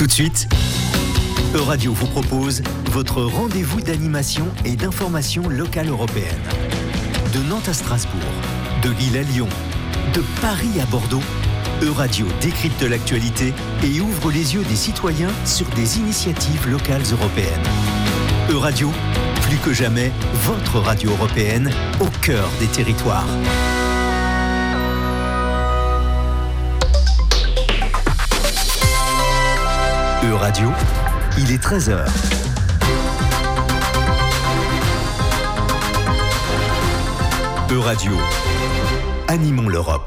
Tout de suite, Euradio vous propose votre rendez-vous d'animation et d'information locale européenne. De Nantes à Strasbourg, de Lille à Lyon, de Paris à Bordeaux, Euradio décrypte l'actualité et ouvre les yeux des citoyens sur des initiatives locales européennes. Euradio, plus que jamais, votre radio européenne au cœur des territoires. Euradio, il est 13h. Euradio, animons l'Europe.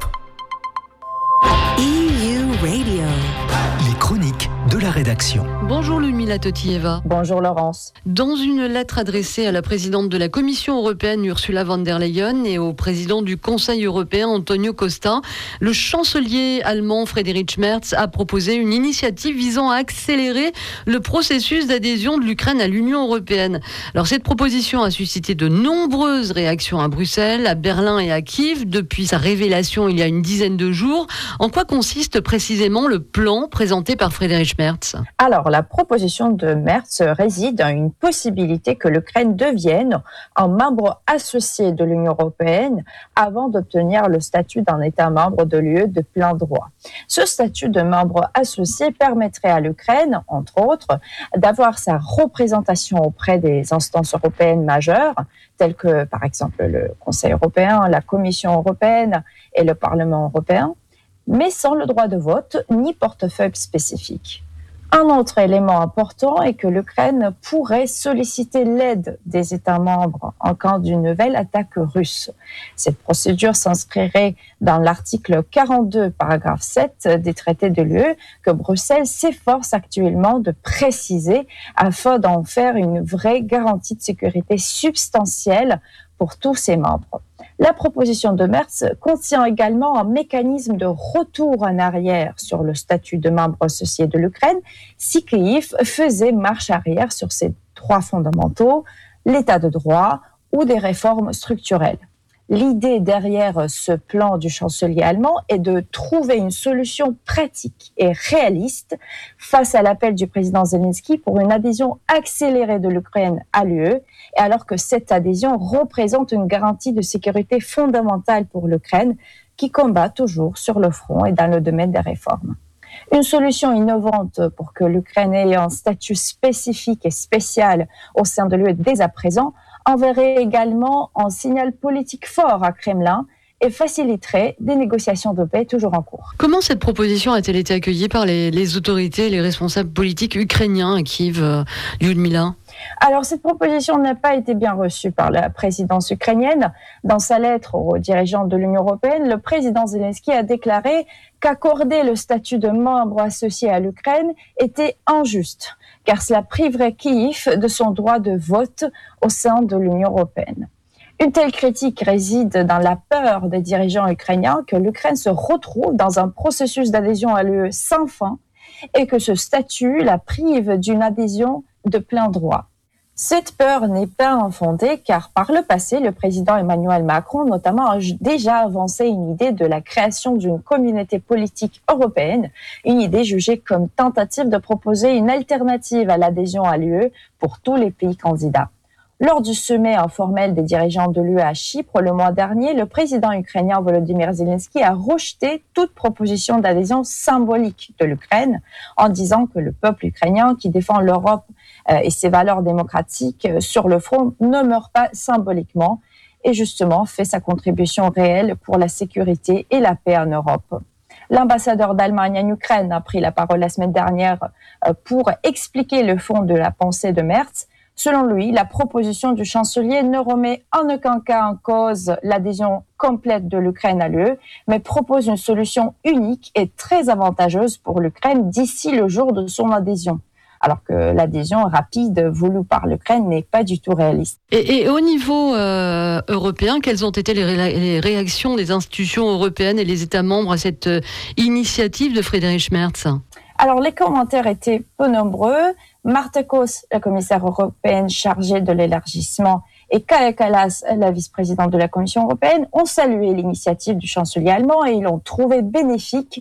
EU Radio. Les chroniques de la rédaction. Bonjour Ludmila Totieva. Bonjour Laurence. Dans une lettre adressée à la présidente de la Commission européenne Ursula von der Leyen et au président du Conseil européen Antonio Costa, le chancelier allemand Friedrich Merz a proposé une initiative visant à accélérer le processus d'adhésion de l'Ukraine à l'Union européenne. Alors cette proposition a suscité de nombreuses réactions à Bruxelles, à Berlin et à Kiev depuis sa révélation il y a une dizaine de jours. En quoi consiste précisément le plan présenté par Friedrich Merz ? Alors, la proposition de Merz réside dans une possibilité que l'Ukraine devienne un membre associé de l'Union européenne avant d'obtenir le statut d'un État membre de l'UE de plein droit. Ce statut de membre associé permettrait à l'Ukraine, entre autres, d'avoir sa représentation auprès des instances européennes majeures, telles que, par exemple, le Conseil européen, la Commission européenne et le Parlement européen, mais sans le droit de vote ni portefeuille spécifique. Un autre élément important est que l'Ukraine pourrait solliciter l'aide des États membres en cas d'une nouvelle attaque russe. Cette procédure s'inscrirait dans l'article 42, paragraphe 7 des traités de l'UE que Bruxelles s'efforce actuellement de préciser afin d'en faire une vraie garantie de sécurité substantielle pour tous ses membres. La proposition de Merz contient également un mécanisme de retour en arrière sur le statut de membre associé de l'Ukraine si Kiev faisait marche arrière sur ses droits fondamentaux, l'état de droit ou des réformes structurelles. L'idée derrière ce plan du chancelier allemand est de trouver une solution pratique et réaliste face à l'appel du président Zelensky pour une adhésion accélérée de l'Ukraine à l'UE, et alors que cette adhésion représente une garantie de sécurité fondamentale pour l'Ukraine qui combat toujours sur le front et dans le domaine des réformes. Une solution innovante pour que l'Ukraine ait un statut spécifique et spécial au sein de l'UE dès à présent enverrait également un signal politique fort à Kremlin et faciliterait des négociations de paix toujours en cours. Comment cette proposition a-t-elle été accueillie par les autorités et les responsables politiques ukrainiens à Kiev, Ludmila ? Alors, cette proposition n'a pas été bien reçue par la présidence ukrainienne. Dans sa lettre aux dirigeants de l'Union européenne, le président Zelensky a déclaré qu'accorder le statut de membre associé à l'Ukraine était injuste, car cela priverait Kiev de son droit de vote au sein de l'Union européenne. Une telle critique réside dans la peur des dirigeants ukrainiens que l'Ukraine se retrouve dans un processus d'adhésion à l'UE sans fin et que ce statut la prive d'une adhésion de plein droit. Cette peur n'est pas infondée car par le passé, le président Emmanuel Macron notamment a déjà avancé une idée de la création d'une communauté politique européenne, une idée jugée comme tentative de proposer une alternative à l'adhésion à l'UE pour tous les pays candidats. Lors du sommet informel des dirigeants de l'UE à Chypre le mois dernier, le président ukrainien Volodymyr Zelensky a rejeté toute proposition d'adhésion symbolique de l'Ukraine en disant que le peuple ukrainien qui défend l'Europe et ses valeurs démocratiques sur le front ne meurt pas symboliquement et justement fait sa contribution réelle pour la sécurité et la paix en Europe. L'ambassadeur d'Allemagne en Ukraine a pris la parole la semaine dernière pour expliquer le fond de la pensée de Merz. Selon lui, la proposition du chancelier ne remet en aucun cas en cause l'adhésion complète de l'Ukraine à l'UE, mais propose une solution unique et très avantageuse pour l'Ukraine d'ici le jour de son adhésion. Alors que l'adhésion rapide voulue par l'Ukraine n'est pas du tout réaliste. Et au niveau européen, quelles ont été les réactions des institutions européennes et les États membres à cette initiative de Friedrich Merz ? Alors, les commentaires étaient peu nombreux. Marta Kos, la commissaire européenne chargée de l'élargissement, et Kaja Kallas, la vice-présidente de la Commission européenne, ont salué l'initiative du chancelier allemand et ils l'ont trouvé bénéfique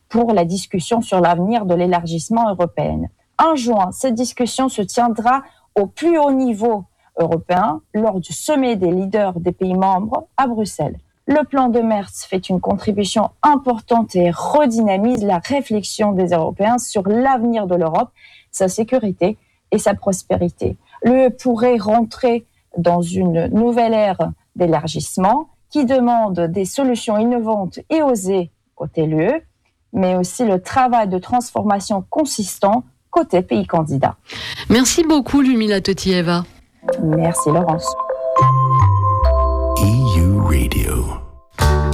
pour la discussion sur l'avenir de l'élargissement européen. En juin, cette discussion se tiendra au plus haut niveau européen lors du sommet des leaders des pays membres à Bruxelles. Le plan de Merz fait une contribution importante et redynamise la réflexion des Européens sur l'avenir de l'Europe, sa sécurité et sa prospérité. L'UE pourrait rentrer dans une nouvelle ère d'élargissement qui demande des solutions innovantes et osées côté l'UE, mais aussi le travail de transformation consistant côté pays candidats. Merci beaucoup, Lumila Totieva. Merci, Laurence. EU Radio.